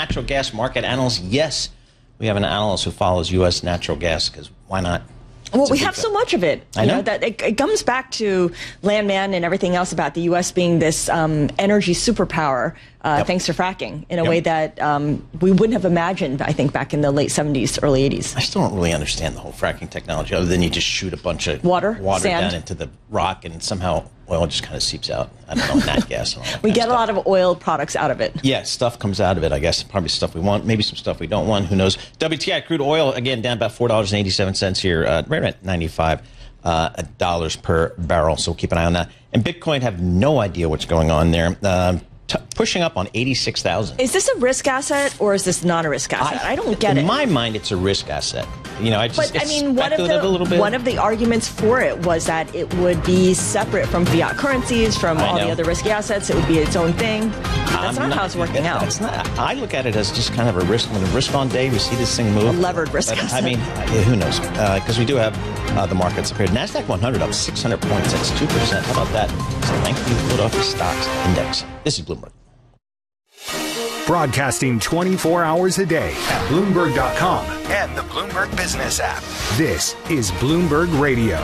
natural gas market analyst. Yes, we have an analyst who follows U.S. natural gas, because why not? Well, we have so much of it. I know. That it comes back to Landman and everything else about the U.S. being this energy superpower, thanks to fracking, in a way that we wouldn't have imagined, I think, back in the late 70s, early 80s. I still don't really understand the whole fracking technology, other than you just shoot a bunch of water down into the rock, and somehow oil just kind of seeps out. I don't know, nat gas and all that. We get a lot of oil products out of it. Yeah, stuff comes out of it, I guess. Probably stuff we want, maybe some stuff we don't want. Who knows? WTI crude oil, again, down about $4.87 here, right at $95 per barrel. So keep an eye on that. And Bitcoin, have no idea what's going on there. Pushing up on 86,000. Is this a risk asset or is this not a risk asset? I don't get it. In my mind, it's a risk asset. You know, it's speculative a little bit. One of the arguments for it was that it would be separate from fiat currencies, from all the other risky assets. It would be its own thing. That's not how it's working out. It's not. I look at it as just kind of a risk. When a risk on day, we see this thing move. A levered risk asset. I mean, who knows? Because we do have the markets up here. NASDAQ 100 up 600 points. That's 2%. How about that? It's the lengthy Philadelphia Stocks Index. This is Bloomberg. Broadcasting 24 hours a day at Bloomberg.com and the Bloomberg Business app. This is Bloomberg Radio.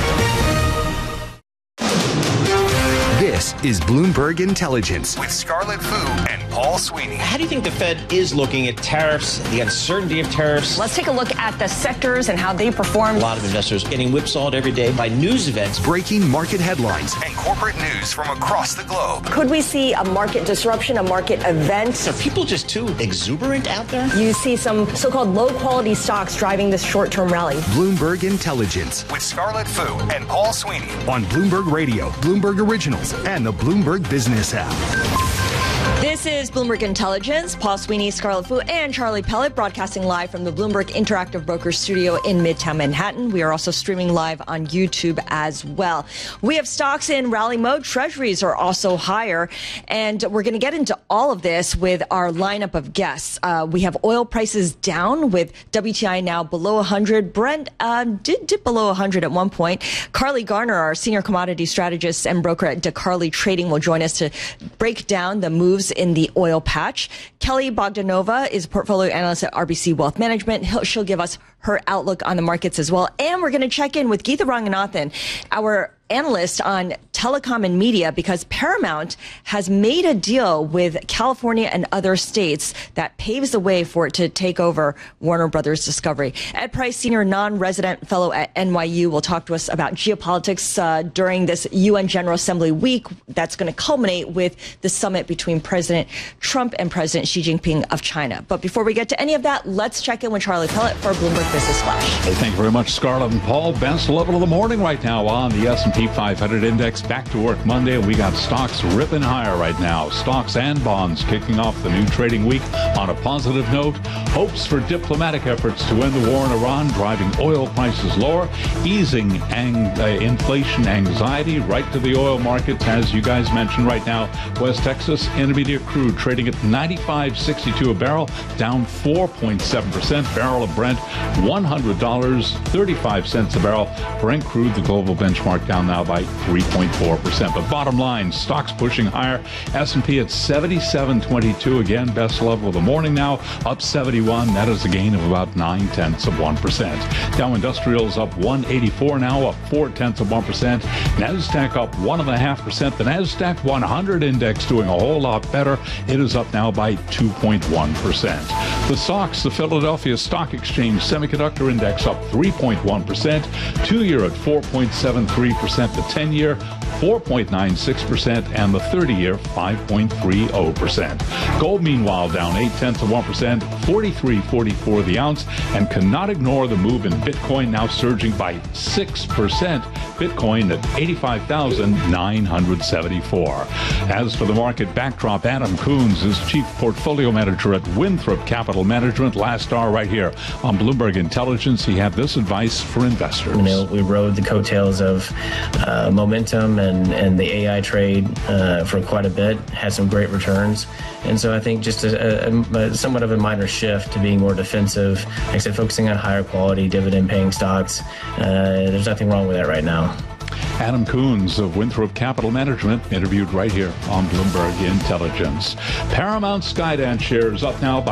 This is Bloomberg Intelligence with Scarlett Fu and Paul Sweeney. How do you think the Fed is looking at tariffs, the uncertainty of tariffs? Let's take a look at the sectors and how they performed. A lot of investors getting whipsawed every day by news events. Breaking market headlines and corporate news from across the globe. Could we see a market disruption, a market event? Are people just too exuberant out there? You see some so-called low-quality stocks driving this short-term rally. Bloomberg Intelligence with Scarlett Fu and Paul Sweeney on Bloomberg Radio, Bloomberg Originals, and the Bloomberg Business app. This is Bloomberg Intelligence. Paul Sweeney, Scarlett Fu, and Charlie Pellet broadcasting live from the Bloomberg Interactive Brokers studio in Midtown Manhattan. We are also streaming live on YouTube as well. We have stocks in rally mode. Treasuries are also higher. And we're going to get into all of this with our lineup of guests. We have oil prices down with WTI now below 100. Brent did dip below 100 at one point. Carly Garner, our senior commodity strategist and broker at DeCarly Trading, will join us to break down the moves in the oil patch. Kelly Bogdanova is a portfolio analyst at RBC Wealth Management. She'll give us her outlook on the markets as well. And we're going to check in with Geetha Ranganathan, our analyst on telecom and media, because Paramount has made a deal with California and other states that paves the way for it to take over Warner Brothers Discovery. Ed Price, senior non-resident fellow at NYU, will talk to us about geopolitics during this UN General Assembly week that's going to culminate with the summit between President Trump and President Xi Jinping of China. But before we get to any of that, let's check in with Charlie Pellet for Bloomberg Business Flash. Hey, thank you very much, Scarlett and Paul. Best level of the morning right now on the S&P 500 index. Back to work Monday. We got stocks ripping higher right now. Stocks and bonds kicking off the new trading week on a positive note. Hopes for diplomatic efforts to end the war in Iran, driving oil prices lower, easing inflation anxiety right to the oil markets. As you guys mentioned right now, West Texas Intermediate crude trading at $95.62 a barrel, down 4.7%. Barrel of Brent, $100.35 a barrel. Brent crude, the global benchmark, down now by 3.4%. But bottom line, stocks pushing higher. S&P at 77.22, again, best level of the morning now, up 71. That is a gain of about 0.9%. Dow Industrials up 184 now, up 0.4%. NASDAQ up 1.5%. The NASDAQ 100 index doing a whole lot better. It is up now by 2.1%. The SOX, the Philadelphia Stock Exchange Semiconductor Index, up 3.1%. 2-year at 4.73%. The 10-year 4.96%, and the 30-year 5.30%. Gold, meanwhile, down 0.8%, 43.44 the ounce, and cannot ignore the move in Bitcoin, now surging by 6%. Bitcoin at 85,974. As for the market backdrop, Adam Coons is chief portfolio manager at Winthrop Capital Management. Last hour right here on Bloomberg Intelligence, he had this advice for investors. You know, we rode the coattails of momentum and the AI trade for quite a bit, had some great returns. And so I think just a somewhat of a minor shift to being more defensive, like I said, focusing on higher quality dividend-paying stocks. There's nothing wrong with that right now. Adam Coons of Winthrop Capital Management, interviewed right here on Bloomberg Intelligence. Paramount Skydance shares up now by